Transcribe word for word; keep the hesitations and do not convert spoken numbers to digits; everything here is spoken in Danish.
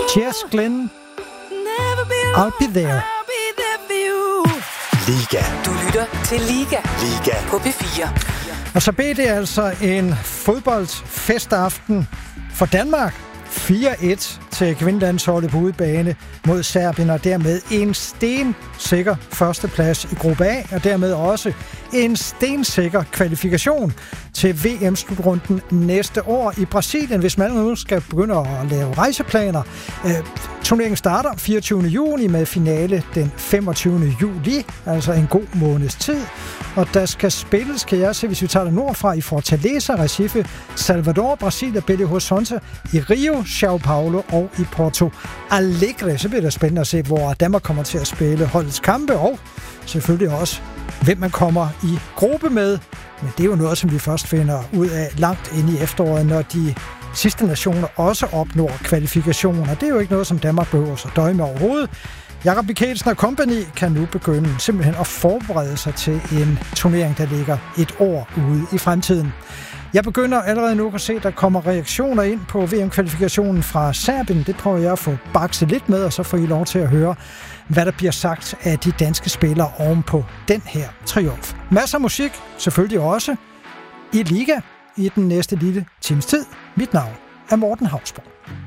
Jess Glynne, I'll be there. Liga. Du lytter til Liga. Liga. På P fire. Og så blev det altså en fodboldfestaften for Danmark. fire et til kvindelandsholdet på udebane mod Serbien, og dermed en stensikker førsteplads i gruppe A, og dermed også en stensikker kvalifikation til V M-slutrunden næste år i Brasilien, hvis man nu skal begynde at lave rejseplaner. Øh, turneringen starter fireogtyvende juni med finale den femogtyvende juli, altså en god måneds tid. Og der skal spilles, kan jeg se, hvis vi tager det nordfra, i Fortaleza, Recife, Salvador, Brasilia, Belo Horizonte, i Rio, São Paulo og i Porto Alegre. Så bliver det spændende at se, hvor Danmark kommer til at spille holdets kampe, og selvfølgelig også, hvem man kommer i gruppe med. Men det er jo noget, som vi først finder ud af langt inde i efteråret, når de sidste nationer også opnår kvalifikationer. Det er jo ikke noget, som Danmark behøver at døje med overhovedet. Jakob Mikkelsen og company kan nu begynde simpelthen at forberede sig til en turnering, der ligger et år ude i fremtiden. Jeg begynder allerede nu at se, at der kommer reaktioner ind på V M-kvalifikationen fra Serbien. Det prøver jeg at få bakset lidt med, og så får I lov til at høre, hvad der bliver sagt af de danske spillere ovenpå den her triumf. Masser af musik, selvfølgelig også i Liga i den næste lille times tid. Mit navn er Morten Hausborg.